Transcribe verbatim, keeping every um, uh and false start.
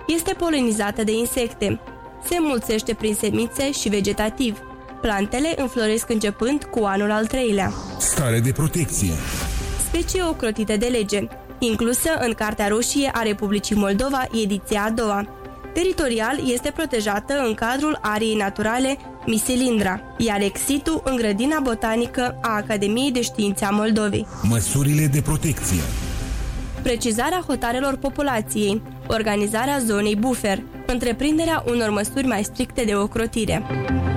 Este polenizată de insecte. Se înmulțește prin semințe și vegetativ. Plantele înfloresc începând cu anul al treilea. Stare de protecție. Specie ocrotite de lege, inclusă în Cartea Roșie a Republicii Moldova, ediția a doua. Teritorial este protejată în cadrul ariei naturale Misilindra, iar ex situ în grădina botanică a Academiei de Științe a Moldovei. Măsurile de protecție. Precizarea hotarelor populației, organizarea zonei buffer, întreprinderea unor măsuri mai stricte de ocrotire.